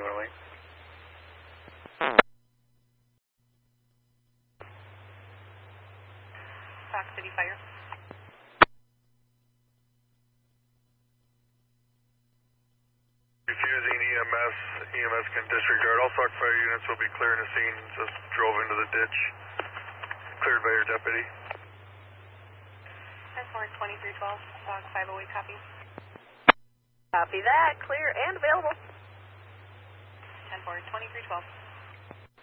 2108. Fox City Fire. Refusing EMS. EMS can disregard. All SOC fire units will be clearing the scene. Just drove into the ditch. Cleared by your deputy. 10-4, 2312, SOC 508, copy. Copy that. Clear and available. 10-4, 2312.